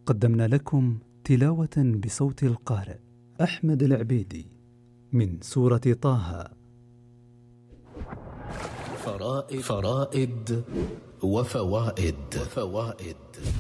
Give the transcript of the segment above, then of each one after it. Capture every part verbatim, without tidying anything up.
قدمنا لكم تلاوة بصوت القارئ أحمد العبيدي من سورة طه. فرائد, فرائد وفوائد وفوائد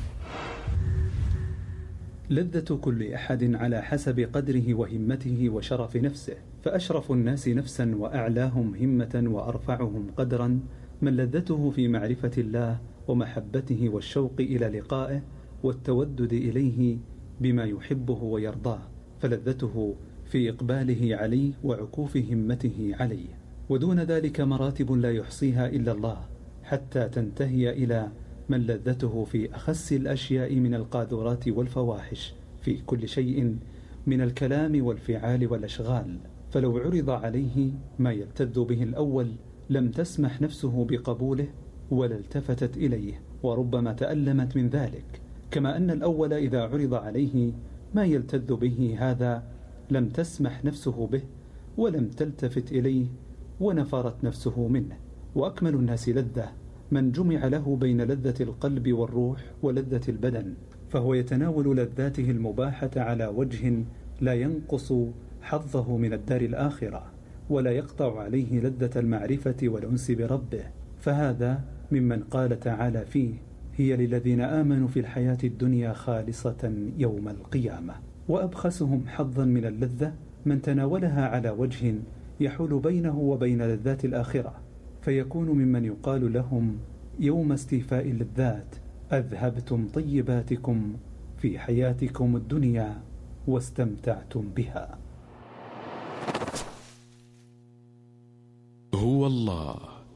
لذة كل أحد على حسب قدره وهمته وشرف نفسه، فأشرف الناس نفسا وأعلاهم همة وأرفعهم قدرا من لذته في معرفة الله ومحبته والشوق إلى لقائه والتودد إليه بما يحبه ويرضاه، فلذته في إقباله عليه وعكوف همته عليه. ودون ذلك مراتب لا يحصيها إلا الله، حتى تنتهي إلى من لذته في أخس الأشياء من القاذورات والفواحش في كل شيء من الكلام والفعال والأشغال. فلو عرض عليه ما يلتذ به الأول لم تسمح نفسه بقبوله ولا التفتت إليه، وربما تألمت من ذلك، كما أن الأول إذا عرض عليه ما يلتذ به هذا لم تسمح نفسه به ولم تلتفت إليه ونفرت نفسه منه. وأكمل الناس لذة من جمع له بين لذة القلب والروح ولذة البدن، فهو يتناول لذاته المباحة على وجه لا ينقص حظه من الدار الآخرة ولا يقطع عليه لذة المعرفة والأنس بربه. فهذا ممن قال تعالى فيه: هي للذين آمنوا في الحياة الدنيا خالصة يوم القيامة. وأبخسهم حظا من اللذة من تناولها على وجه يحول بينه وبين لذات الآخرة، فيكون ممن يقال لهم يوم استيفاء اللذات: أذهبتم طيباتكم في حياتكم الدنيا واستمتعتم بها. هو الله.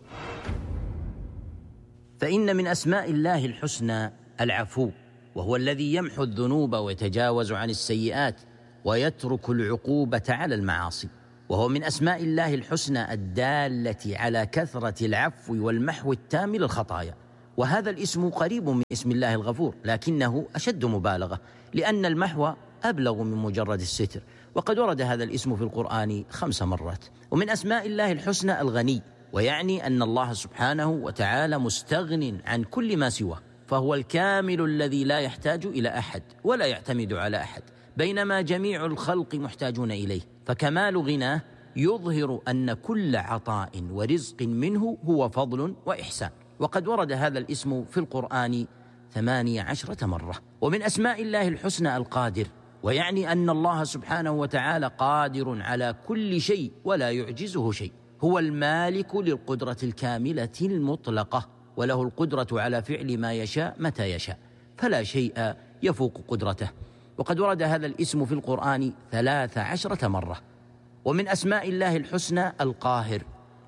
فإن من أسماء الله الحسنى العفو، وهو الذي يمحو الذنوب ويتجاوز عن السيئات ويترك العقوبة على المعاصي. وهو من أسماء الله الحسنى الدالة على كثرة العفو والمحو التام للخطايا. وهذا الاسم قريب من اسم الله الغفور، لكنه أشد مبالغة، لأن المحو أبلغ من مجرد الستر، وقد ورد هذا الاسم في القرآن خمس مرات. ومن أسماء الله الحسنى الغني، ويعني أن الله سبحانه وتعالى مستغن عن كل ما سواه، فهو الكامل الذي لا يحتاج إلى أحد ولا يعتمد على أحد، بينما جميع الخلق محتاجون إليه. فكمال غناه يظهر أن كل عطاء ورزق منه هو فضل وإحسان. وقد ورد هذا الاسم في القرآن ثمانية عشرة مرة. ومن أسماء الله الحسنى القادر، ويعني أن الله سبحانه وتعالى قادر على كل شيء ولا يعجزه شيء. هو المالك للقدرة الكاملة المطلقة، وله القدرة على فعل ما يشاء متى يشاء، فلا شيء يفوق قدرته. وقد ورد هذا الاسم في القرآن ثلاث عشرة مرة. ومن أسماء الله الحسنى القاهر،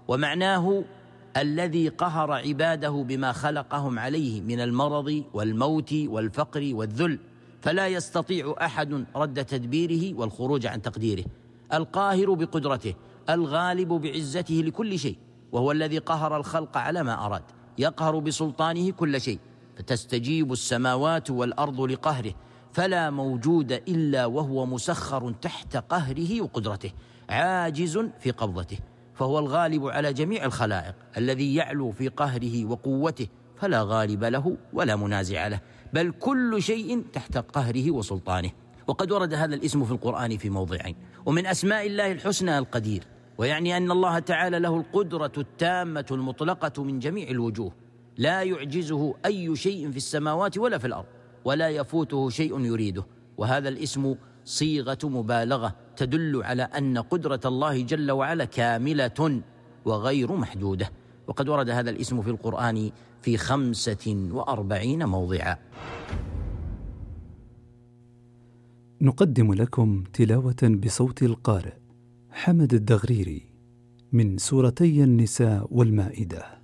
ومعناه الذي قهر عباده بما خلقهم عليه من المرض والموت والفقر والذل، فلا يستطيع أحد رد تدبيره والخروج عن تقديره. القاهر بقدرته، الغالب بعزته لكل شيء، وهو الذي قهر الخلق على ما أراد، يقهر بسلطانه كل شيء، فتستجيب السماوات والأرض لقهره، فلا موجود إلا وهو مسخر تحت قهره وقدرته، عاجز في قبضته. فهو الغالب على جميع الخلائق، الذي يعلو في قهره وقوته، فلا غالب له ولا منازع له، بل كل شيء تحت قهره وسلطانه. وقد ورد هذا الاسم في القرآن في موضعين. ومن أسماء الله الحسنى القدير، ويعني أن الله تعالى له القدرة التامة المطلقة من جميع الوجوه، لا يعجزه أي شيء في السماوات ولا في الأرض، ولا يفوته شيء يريده. وهذا الاسم صيغة مبالغة تدل على أن قدرة الله جل وعلا كاملة وغير محدودة. وقد ورد هذا الاسم في القرآن في خمسة وأربعين موضعا. نقدم لكم تلاوة بصوت القارئ حمد الدغريري من سورتي النساء والمائدة.